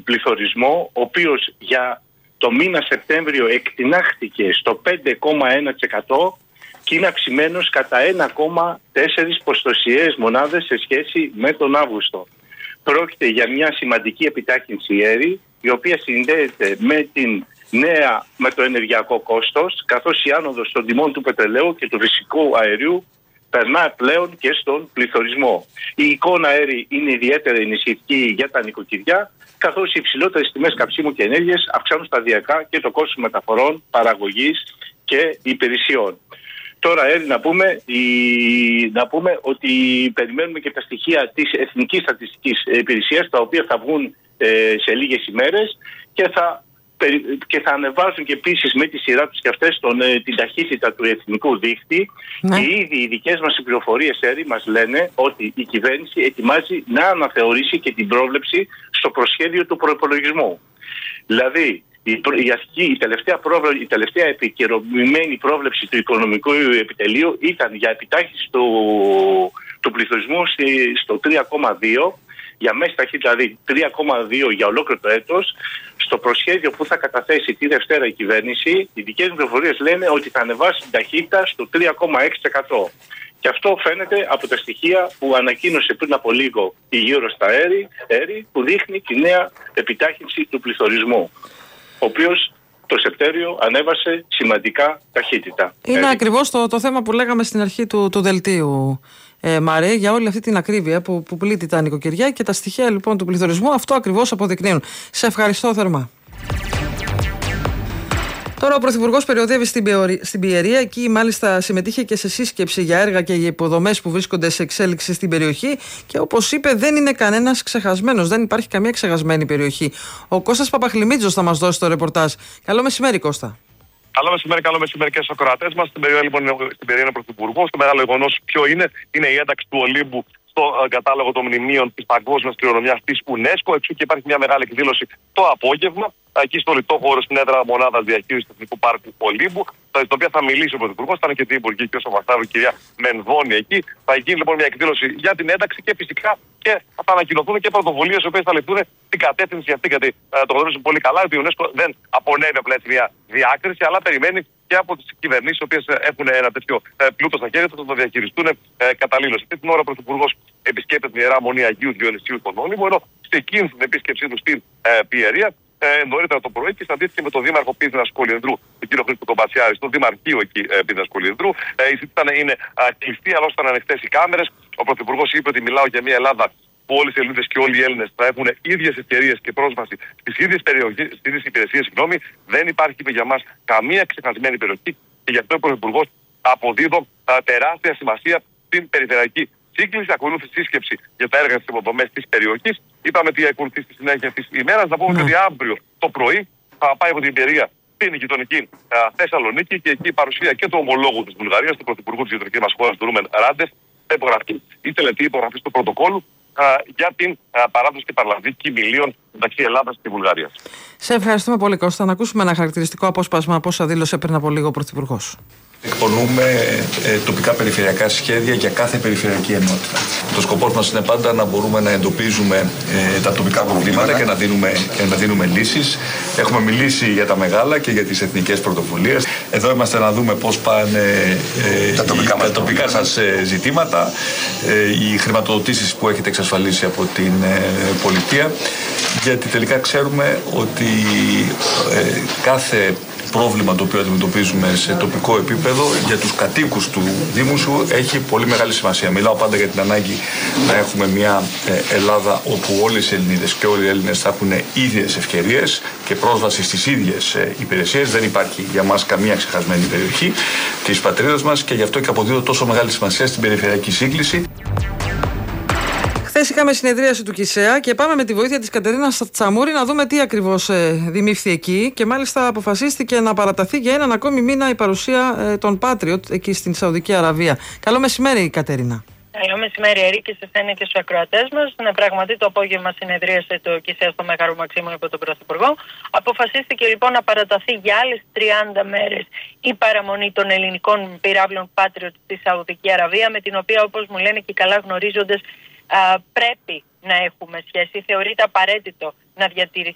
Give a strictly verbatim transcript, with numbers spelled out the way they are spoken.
πληθωρισμό, ο οποίος για το μήνα Σεπτέμβριο εκτινάχθηκε στο πέντε κόμμα ένα τοις εκατό και είναι αυξημένος κατά ένα κόμμα τέσσερα ποσοστιαίες μονάδες σε σχέση με τον Αύγουστο. Πρόκειται για μια σημαντική επιτάχυνση ΕΡΗ, η οποία συνδέεται με, την νέα, με το ενεργειακό κόστος, καθώς η άνοδος των τιμών του πετρελαίου και του φυσικού αερίου περνά πλέον και στον πληθωρισμό. Η εικόνα ΕΡΗ είναι ιδιαίτερα ενισχυτική για τα νοικοκυριά, καθώς οι υψηλότερες τιμές καυσίμου και ενέργειας αυξάνουν σταδιακά και το κόστος μεταφορών, παραγωγής και υπηρεσιών. Τώρα, Έλλη, να πούμε, η, να πούμε ότι περιμένουμε και τα στοιχεία της Εθνικής Στατιστικής Υπηρεσίας, τα οποία θα βγουν ε, σε λίγες ημέρες και θα, και θα ανεβάζουν και επίσης με τη σειρά τους και αυτές τον, ε, την ταχύτητα του εθνικού δίκτυ. Ναι. Και ήδη οι δικές μας πληροφορίες, Έλλη, μας λένε ότι η κυβέρνηση ετοιμάζει να αναθεωρήσει και την πρόβλεψη στο προσχέδιο του προϋπολογισμού. Δηλαδή, Η, η, αρχική, η, τελευταία πρόβλε, η τελευταία επικαιροποιημένη πρόβλεψη του οικονομικού επιτελείου ήταν για επιτάχυνση του, του πληθωρισμού στη, στο τρία κόμμα δύο, για μέση ταχύτητα, δηλαδή τρία κόμμα δύο για ολόκληρο το έτος. Στο προσχέδιο που θα καταθέσει τη Δευτέρα η κυβέρνηση, οι δικές μου πληροφορίες λένε ότι θα ανεβάσει την ταχύτητα στο τρία κόμμα έξι τοις εκατό. Και αυτό φαίνεται από τα στοιχεία που ανακοίνωσε πριν από λίγο η Eurostat ΕΡΗ, που δείχνει τη νέα επιτάχυνση του πληθωρισμού, ο οποίος το Σεπτέμβριο ανέβασε σημαντικά ταχύτητα. Είναι Έτσι. ακριβώς το, το θέμα που λέγαμε στην αρχή του, του δελτίου, ε, Μαρέ, για όλη αυτή την ακρίβεια που, που πλήττει τα νοικοκυριά, και τα στοιχεία λοιπόν του πληθωρισμού αυτό ακριβώς αποδεικνύουν. Σε ευχαριστώ θερμά. Τώρα ο Πρωθυπουργός περιοδεύει στην, Πιορι... στην Πιερία. Εκεί μάλιστα συμμετείχε και σε σύσκεψη για έργα και για υποδομές που βρίσκονται σε εξέλιξη στην περιοχή. Και όπως είπε, δεν είναι κανένας ξεχασμένος. Δεν υπάρχει καμία ξεχασμένη περιοχή. Ο Κώστας Παπαχλημίτζος θα μας δώσει το ρεπορτάζ. Καλό μεσημέρι, Κώστα. Καλό μεσημέρι, καλό μεσημέρι και στους ακροατές μας. Στην Πιερία, λοιπόν, στην Πιερία είναι ο Πρωθυπουργός. Το μεγάλο γεγονός ποιο είναι? Είναι η ένταξη του Ολύμπου στο uh, κατάλογο των μνημείων της παγκόσμιας κληρονομιάς της UNESCO. Εξού και υπάρχει μια μεγάλη εκδήλωση το απόγευμα, εκεί στο Λιτόχωρο, στην έδρα μονάδας διαχείρισης του Εθνικού Πάρκου Ολύμπου, στην οποία θα μιλήσει ο Πρωθυπουργός. Θα είναι και την Υπουργή κ. Βαστάρου, κυρία Μενδώνη εκεί. Θα γίνει λοιπόν μια εκδήλωση για την ένταξη και φυσικά και θα ανακοινωθούν και πρωτοβουλίες οι οποίες θα ληφθούν στην κατεύθυνση αυτή. Γιατί ε, το γνωρίζουμε πολύ καλά ότι η UNESCO δεν απονέμει απλά έτσι μια διάκριση, αλλά περιμένει και από τις κυβερνήσεις οι οποίες έχουν ένα τέτοιο ε, πλούτο στα χέρια τους, θα το διαχειριστούν ε, καταλήλως. Αυτή την ώρα ο Πρωθυπουργός επισκέπτεται την Ιερά Μονή Αγίου Διονυσίου στον Όλυμπο, ενώ ξεκίνησε την επίσκεψή του στην ε, Πιερία ε, νωρίτερα το πρωί και συναντήθηκε με τον Δήμαρχο Πίδνας Κολυνδρού, τον κύριο Χρήστο Κομπατσιάρη, στο Δημαρχείο εκεί ε, Πίδνας Κολυνδρού. Ε, η συζήτηση είναι ε, κλειστή, αλλά όσο ήταν ανοιχτές οι κάμερες, ο Πρωθυπουργός είπε ότι μιλάω για μια Ελλάδα που όλοι οι Ελληνίδες και όλοι οι Έλληνες θα έχουν ίδιες ευκαιρίες και πρόσβαση στις ίδιες περιοχές, στις ίδιες υπηρεσίες. Συγγνώμη, δεν υπάρχει, είπε, για μας καμία ξεχασμένη περιοχή και γι' αυτό ο Πρωθυπουργός αποδίδω α, τεράστια σημασία στην περιφερειακή σύγκληση. Ακολούθησε σύσκεψη για τα έργα της υποδομές της περιοχής. Είπαμε τι ακολουθεί στη συνέχεια της ημέρας. Να πούμε mm. ότι αύριο το πρωί θα πάει από την Πιερία στην γειτονική α, Θεσσαλονίκη και εκεί η παρουσία και του ομολόγου της Βουλγαρίας, του Πρωθυπουργού της γειτονικής μας χώρας, του Ρούμεν Ράντεφ, θα υπογραφεί η τελετή υπογραφή του πρωτοκόλλου για την α, παράδοση και παραλαβή κοιμηλίων μεταξύ Ελλάδας και Βουλγαρίας. Σε ευχαριστούμε πολύ, Κώστα. Να ακούσουμε ένα χαρακτηριστικό απόσπασμα από όσα δήλωσε πριν από λίγο ο Πρωθυπουργός. Εκπονούμε ε, τοπικά περιφερειακά σχέδια για κάθε περιφερειακή ενότητα. Το σκοπός μας είναι πάντα να μπορούμε να εντοπίζουμε ε, τα τοπικά προβλήματα και να δίνουμε, και να δίνουμε λύσεις. Έχουμε μιλήσει για τα μεγάλα και για τις εθνικές πρωτοβουλίες. Εδώ είμαστε να δούμε πώς πάνε ε, τα τοπικά, οι, τα τοπικά σας ε, ζητήματα, ε, οι χρηματοδοτήσεις που έχετε εξασφαλίσει από την ε, πολιτεία. Γιατί τελικά ξέρουμε ότι ε, κάθε πρόβλημα το οποίο αντιμετωπίζουμε σε τοπικό επίπεδο για τους κατοίκους του Δήμου σου έχει πολύ μεγάλη σημασία. Μιλάω πάντα για την ανάγκη να έχουμε μια Ελλάδα όπου όλες οι Ελληνίδες και όλοι οι Έλληνες θα έχουν ίδιες ευκαιρίες και πρόσβαση στις ίδιες υπηρεσίες. Δεν υπάρχει για μας καμία ξεχασμένη περιοχή της πατρίδας μας και γι' αυτό και αποδίδω τόσο μεγάλη σημασία στην περιφερειακή σύγκληση. Χθες είχαμε συνεδρίαση του ΚΙΣΕΑ και πάμε με τη βοήθεια της Κατερίνας Τσαμούρη να δούμε τι ακριβώς ε, δημήφθη εκεί και μάλιστα αποφασίστηκε να παραταθεί για έναν ακόμη μήνα η παρουσία ε, των Patriot εκεί στην Σαουδική Αραβία. Καλό μεσημέρι, Κατερίνα. Καλό μεσημέρι, Ερή, και σε εσένα και στους ακροατές μας. Ναι, πραγματι το απόγευμα συνεδρίασε το ΚΙΣΕΑ στο Μέγαρο Μαξίμου υπό τον Πρωθυπουργό. Αποφασίστηκε λοιπόν να παραταθεί για άλλες τριάντα μέρες η παραμονή των ελληνικών πυράβλων Patriot στη Σαουδική Αραβία, με την οποία, όπως μου λένε και καλά γνωρίζοντες, Uh, πρέπει να έχουμε σχέση. Θεωρείται απαραίτητο να διατηρηθεί